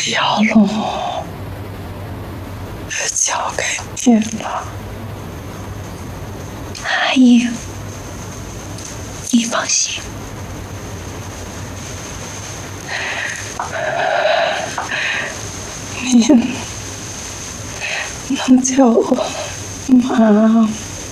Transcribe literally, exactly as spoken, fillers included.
条路交给你了， 阿姨，你放心。 你能叫我妈吗？